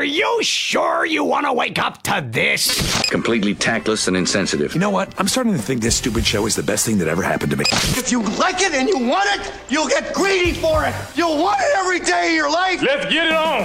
you sure you want to wake up to this? Completely tactless and insensitive. You know what? I'm starting to think this stupid show is the best thing that ever happened to me. If you like it and you want it, you'll get greedy for it. You'll want it every day of your life. Let's get it on.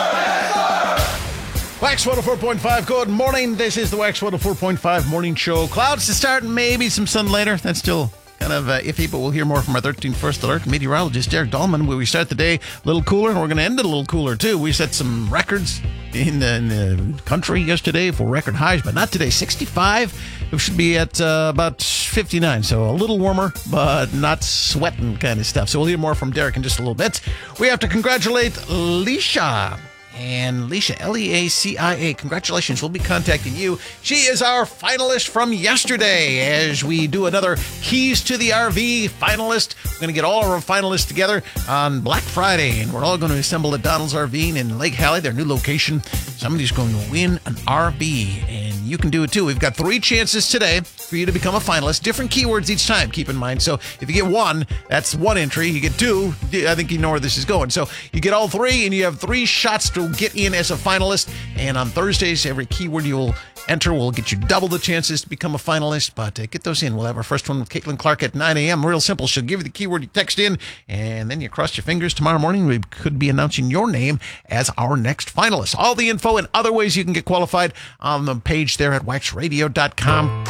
Wax 104.5, good morning. This is the Wax 104.5 morning show. Clouds to start, maybe some sun later. That's still kind of iffy, but we'll hear more from our 13th First Alert meteorologist, Derek Dahlman, where we start the day a little cooler, and we're going to end it a little cooler, too. We set some records in the country yesterday for record highs, but not today. 65. It should be at about 59, so a little warmer, but not sweating kind of stuff. So we'll hear more from Derek in just a little bit. We have to congratulate Leisha. And Leisha, Leacia, congratulations. We'll be contacting you. She is our finalist from yesterday as we do another Keys to the RV finalist. We're going to get all of our finalists together on Black Friday, and we're all going to assemble at Donald's RV in Lake Hallie, their new location. Somebody's going to win an RV, and you can do it too. We've got 3 chances today for you to become a finalist. Different keywords each time, keep in mind. So if you get 1, that's 1 entry. You get 2, I think you know where this is going. So you get all 3, and you have 3 shots to get in as a finalist. And on Thursdays, every keyword you'll enter will get you double the chances to become a finalist. But get those in. We'll have our first one with Caitlin Clark at 9 a.m. Real simple. She'll give you the keyword, you text in, and then you cross your fingers. Tomorrow morning, we could be announcing your name as our next finalist. All the info and other ways you can get qualified on the page there at waxradio.com.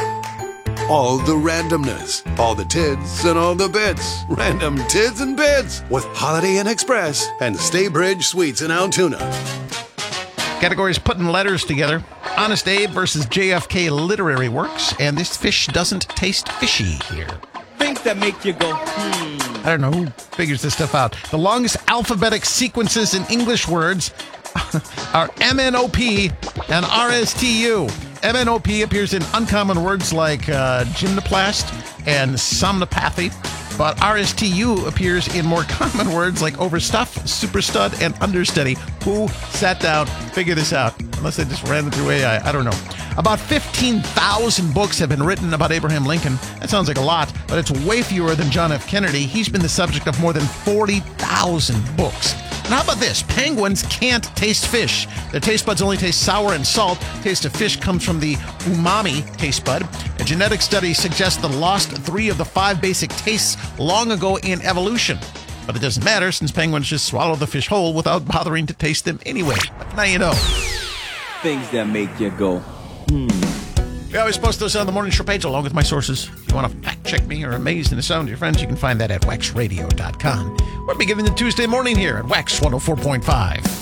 All the randomness, all the tids and all the bits. Random tids and bits with Holiday Inn Express and Staybridge Suites in Altoona. Categories putting letters together. Honest Abe versus JFK Literary Works. And this fish doesn't taste fishy here. Things that make you go, I don't know who figures this stuff out. The longest alphabetic sequences in English words are MNOP and RSTU. MNOP appears in uncommon words like gymnoplast and somnopathy, but RSTU appears in more common words like overstuff, super stud, and understudy. Who sat down, figured this out? Unless they just ran it through AI, I don't know. About 15,000 books have been written about Abraham Lincoln. That sounds like a lot, but it's way fewer than John F. Kennedy. He's been the subject of more than 40,000 books. And how about this? Penguins can't taste fish. Their taste buds only taste sour and salt. Taste of fish comes from the umami taste bud. A genetic study suggests the lost 3 of the 5 basic tastes long ago in evolution. But it doesn't matter since penguins just swallow the fish whole without bothering to taste them anyway. But now you know. things that make you go, We always post those on the morning show page along with my sources. If you want to fact check me or amaze in the sound of your friends, you can find that at waxradio.com. We're beginning the Tuesday morning here at Wax 104.5.